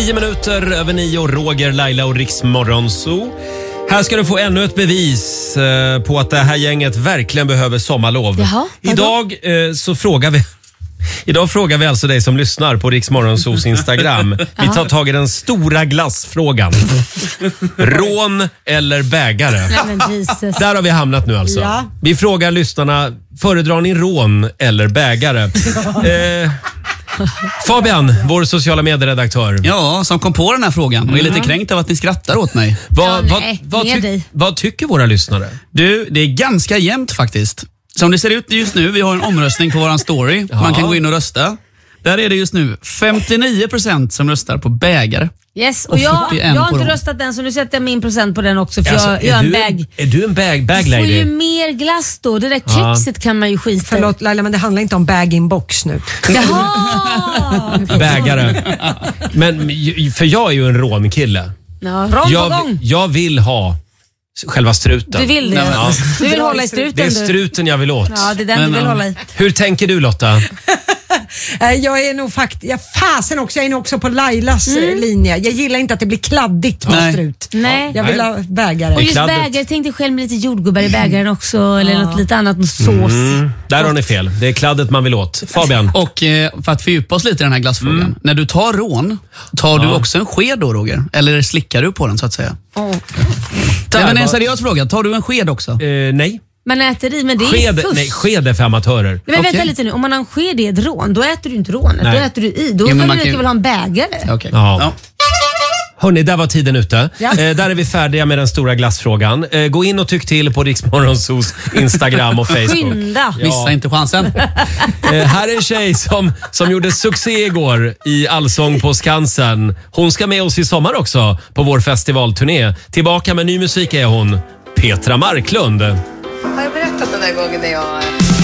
10 minuter över 9, Roger, Laila och Riks Morgonzoo. Här ska du få ännu ett bevis på att det här gänget verkligen behöver sommarlov. Jaha, Idag frågar vi alltså dig som lyssnar på Riks Morgonzoos Instagram. Vi tar tag i den stora glassfrågan. Rån eller bägare? Där har vi hamnat nu alltså. Ja. Vi frågar lyssnarna, föredrar ni rån eller bägare? Fabian, vår sociala medieredaktör. Ja, som kom på den här frågan och är lite kränkt av att ni skrattar åt mig. Vad tycker våra lyssnare? Du, det är ganska jämnt faktiskt. Som det ser ut just nu, vi har en omröstning på våran story. Man kan gå in och rösta. Där är det just nu 59% som röstar på bägare. Yes, och jag har inte röstat än, så nu sätter jag min procent på den också. För Alltså, jag är en bag. Är du en bag lady? Du får ju mer glass då. Det där kexet kan man ju skita i. Förlåt Laila, men det handlar inte om bag-in-box nu. Jaha! Bägare. Men för jag är ju en rånkille. Ja, rån på gång. Jag vill ha själva struten. Du vill det? Ja. Du vill hålla i struten? Det är struten jag vill åt. Ja, det är den du vill hålla i. Hur tänker du, Lotta? Jag är nog jag är nog också på Lailas linje. Jag gillar inte att det blir kladdigt med strut. Nej. Jag vill ha bägare. Och just bägare, tänk dig själv med lite jordgubbar i bägaren också. Eller något lite annat, något sås. Där har ni fel. Det är kladdet man vill åt. Fabian? Och för att fördjupa oss lite i den här glassfrågan. När du tar rån, tar du också en sked då, Roger? Eller slickar du på den så att säga? Men en seriös fråga, tar du en sked också? Nej. Man äter i, men det är fusk. Nej, sked är för amatörer. Men vänta lite nu, om man har en sked i ett rån, då äter du inte rånet, då äter du i. Då kan du lika väl ha en bägare. Okay. Ja. Hörrni, där var tiden ute. Ja. Där är vi färdiga med den stora glassfrågan. Gå in och tyck till på Riks Morgonzoos Instagram och Facebook. Skynda! Missa inte chansen. Här är en tjej som gjorde succé igår i Allsång på Skansen. Hon ska med oss i sommar också på vår festivalturné. Tillbaka med ny musik är hon, Petra Marklund. Har jag berättat den där gången när jag